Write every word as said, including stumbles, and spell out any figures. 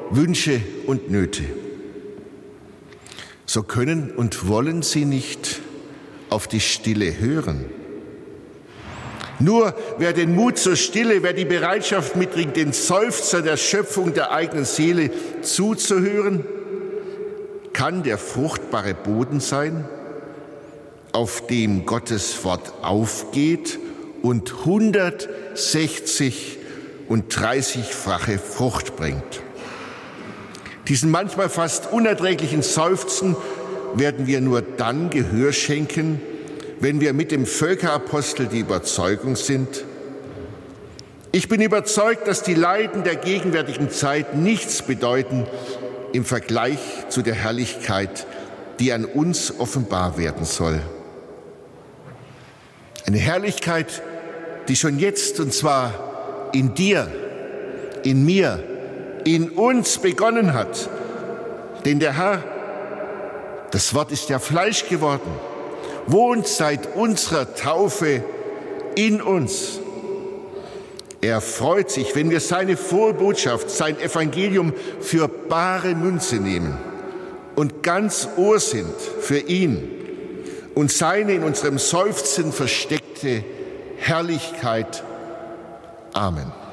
Wünsche und Nöte. So können und wollen sie nicht auf die Stille hören. Nur wer den Mut zur Stille, wer die Bereitschaft mitbringt, den Seufzer der Schöpfung der eigenen Seele zuzuhören, kann der fruchtbare Boden sein, auf dem Gottes Wort aufgeht und hundertsechzig und dreißigfache Frucht bringt. Diesen manchmal fast unerträglichen Seufzen werden wir nur dann Gehör schenken, wenn wir mit dem Völkerapostel die Überzeugung sind: Ich bin überzeugt, dass die Leiden der gegenwärtigen Zeit nichts bedeuten im Vergleich zu der Herrlichkeit, die an uns offenbar werden soll. Eine Herrlichkeit, die schon jetzt, und zwar in dir, in mir, in uns begonnen hat. Denn der Herr, das Wort ist ja Fleisch geworden, wohnt seit unserer Taufe in uns. Er freut sich, wenn wir seine frohe Botschaft, sein Evangelium für bare Münze nehmen und ganz Ohr sind für ihn und seine in unserem Seufzen versteckte Herrlichkeit. Amen.